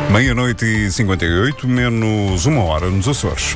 00:58, menos uma hora nos Açores.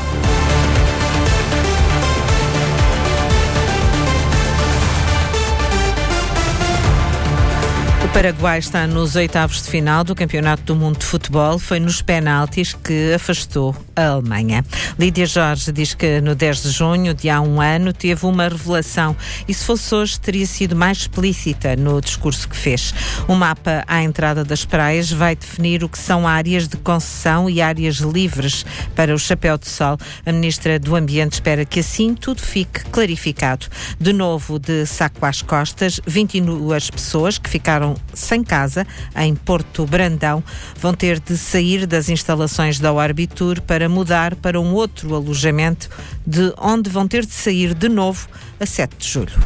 O Paraguai está nos oitavos de final do Campeonato do Mundo de Futebol. Foi nos penaltis que afastou a Alemanha. Lídia Jorge diz que no 10 de junho, de há um ano, teve uma revelação e se fosse hoje teria sido mais explícita no discurso que fez. O mapa à entrada das praias vai definir o que são áreas de concessão e áreas livres para o chapéu de sol. A Ministra do Ambiente espera que assim tudo fique clarificado. De novo, de saco às costas, 22 pessoas que ficaram sem casa, em Porto Brandão, vão ter de sair das instalações da Orbitur para mudar para um outro alojamento, de onde vão ter de sair de novo a 7 de julho.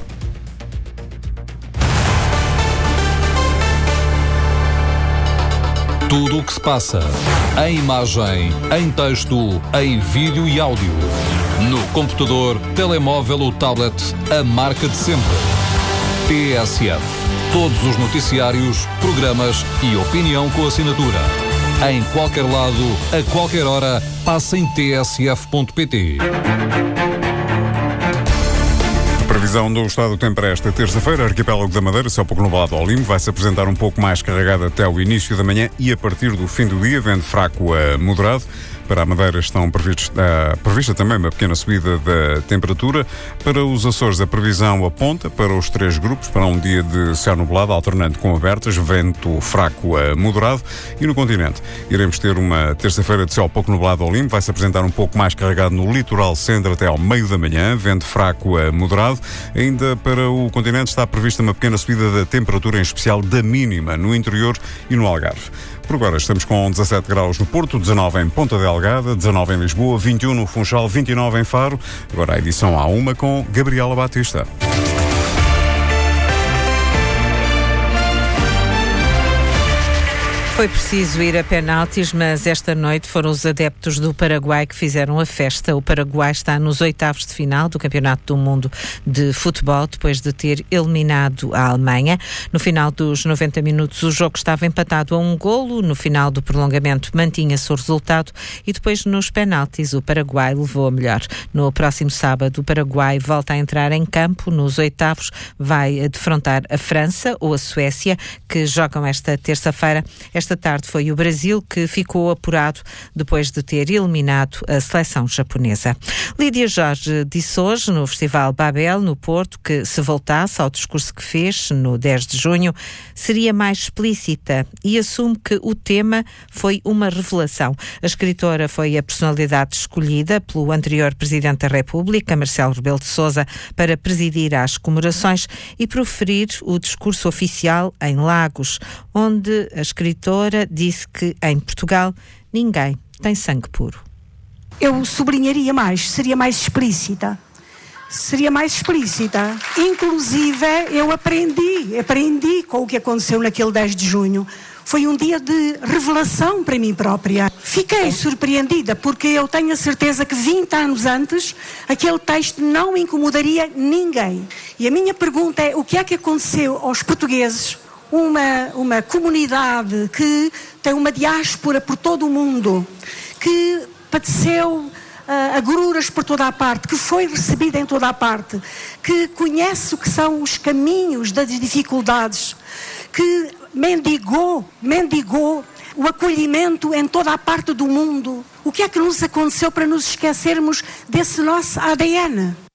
Tudo o que se passa, em imagem, em texto, em vídeo e áudio. No computador, telemóvel ou tablet, a marca de sempre. TSF. Todos os noticiários, programas e opinião com assinatura. Em qualquer lado, a qualquer hora, passa em tsf.pt. Previsão do estado do tempo para esta terça-feira. Arquipélago da Madeira, céu pouco nublado ao limpo, vai-se apresentar um pouco mais carregado até o início da manhã e a partir do fim do dia, vento fraco a moderado. Para a Madeira estão prevista também uma pequena subida da temperatura. Para os Açores, a previsão aponta para os três grupos, para um dia de céu nublado, alternando com abertas, vento fraco a moderado. E no continente, iremos ter uma terça-feira de céu pouco nublado ao limpo, vai-se apresentar um pouco mais carregado no litoral centro até ao meio da manhã, vento fraco a moderado. Ainda para o continente está prevista uma pequena subida da temperatura, em especial da mínima, no interior e no Algarve. Por agora estamos com 17 graus no Porto, 19 em Ponta Delgada, 19 em Lisboa, 21 no Funchal, 29 em Faro. Agora a edição A1 com Gabriela Batista. Foi preciso ir a penaltis, mas esta noite foram os adeptos do Paraguai que fizeram a festa. O Paraguai está nos oitavos de final do Campeonato do Mundo de Futebol, depois de ter eliminado a Alemanha. No final dos 90 minutos, o jogo estava empatado a 1 golo. No final do prolongamento, mantinha-se o resultado e depois, nos penaltis, o Paraguai levou a melhor. No próximo sábado, o Paraguai volta a entrar em campo. Nos oitavos, vai defrontar a França ou a Suécia, que jogam esta terça-feira. Esta tarde foi o Brasil que ficou apurado depois de ter eliminado a seleção japonesa. Lídia Jorge disse hoje no Festival Babel, no Porto, que se voltasse ao discurso que fez no 10 de junho, seria mais explícita e assume que o tema foi uma revelação. A escritora foi a personalidade escolhida pelo anterior Presidente da República, Marcelo Rebelo de Sousa, para presidir às comemorações e proferir o discurso oficial em Lagos, onde a escritora disse que em Portugal ninguém tem sangue puro. Eu sublinharia mais, seria mais explícita. Inclusive, eu aprendi com o que aconteceu naquele 10 de junho. Foi um dia de revelação para mim própria. Fiquei surpreendida porque eu tenho a certeza que 20 anos antes aquele texto não incomodaria ninguém. E a minha pergunta é: o que é que aconteceu aos portugueses? Uma comunidade que tem uma diáspora por todo o mundo, que padeceu agruras por toda a parte, que foi recebida em toda a parte, que conhece o que são os caminhos das dificuldades, que mendigou o acolhimento em toda a parte do mundo. O que é que nos aconteceu para nos esquecermos desse nosso ADN?